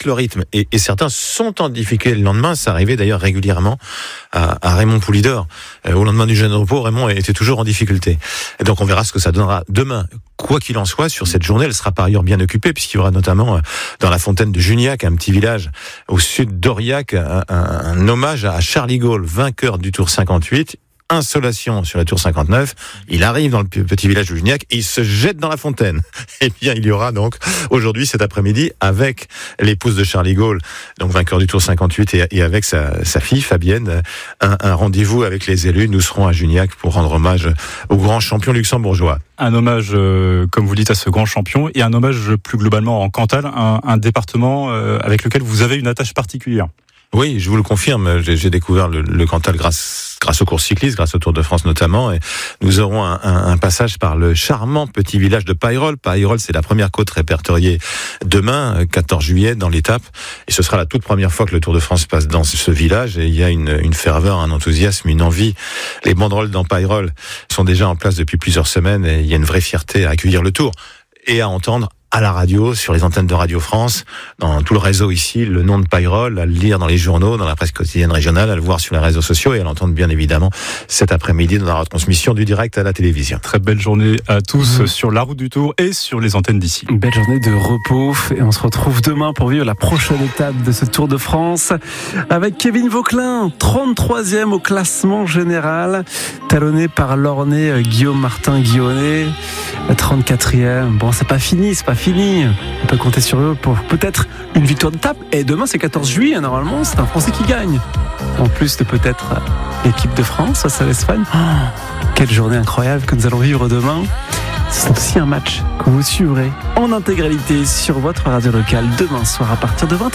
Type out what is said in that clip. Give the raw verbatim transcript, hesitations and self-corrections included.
cassent le rythme et, et certains sont en difficulté le lendemain. Ça arrivait d'ailleurs régulièrement à, à Raymond Poulidor. Euh, au lendemain du jeune repos, Raymond était toujours en difficulté. Et donc on verra ce que ça donnera demain. Quoi qu'il en soit, sur cette journée, elle sera par ailleurs bien occupée, puisqu'il y aura notamment dans la fontaine de Juniac, un petit village au sud d'Aurillac, un, un, un hommage à Charles de Gaulle, vainqueur du Tour cinquante-huit. Insolation sur la Tour cinquante-neuf, il arrive dans le petit village de Juniac et il se jette dans la fontaine. Eh bien, il y aura donc aujourd'hui, cet après-midi, avec l'épouse de Charles de Gaulle, donc vainqueur du Tour cinquante-huit, et, et avec sa, sa fille Fabienne, un, un rendez-vous avec les élus. Nous serons à Juniac pour rendre hommage au grand champion luxembourgeois. Un hommage, euh, comme vous dites, à ce grand champion, et un hommage plus globalement en Cantal, un, un département euh, avec lequel vous avez une attache particulière. Oui, je vous le confirme. J'ai, j'ai découvert le, le Cantal grâce, grâce aux courses cyclistes, grâce au Tour de France notamment. Et nous aurons un, un, un passage par le charmant petit village de Paillerolle. Paillerolle, c'est la première côte répertoriée demain, quatorze juillet, dans l'étape. Et ce sera la toute première fois que le Tour de France passe dans ce village. Et il y a une, une ferveur, un enthousiasme, une envie. Les banderoles dans Paillerolle sont déjà en place depuis plusieurs semaines. Et il y a une vraie fierté à accueillir le Tour et à entendre à la radio, sur les antennes de Radio France, dans tout le réseau ici, le nom de Paillerolle, à le lire dans les journaux, dans la presse quotidienne régionale, à le voir sur les réseaux sociaux et à l'entendre bien évidemment cet après-midi dans la retransmission du direct à la télévision. Très belle journée à tous mmh. sur la route du Tour et sur les antennes d'ici. Une belle journée de repos et on se retrouve demain pour vivre la prochaine étape de ce Tour de France avec Kevin Vauquelin, trente-troisième au classement général, talonné par l'Ornais Guillaume Martin Guillonnet, trente-quatrième. Bon, c'est pas fini, c'est pas fini. Fini. On peut compter sur eux pour peut-être une victoire d'étape. Et demain, c'est quatorze juillet, normalement, c'est un Français qui gagne. En plus de peut-être l'équipe de France face à l'Espagne. Oh, quelle journée incroyable que nous allons vivre demain. C'est aussi un match que vous suivrez en intégralité sur votre radio locale demain soir à partir de vingt heures.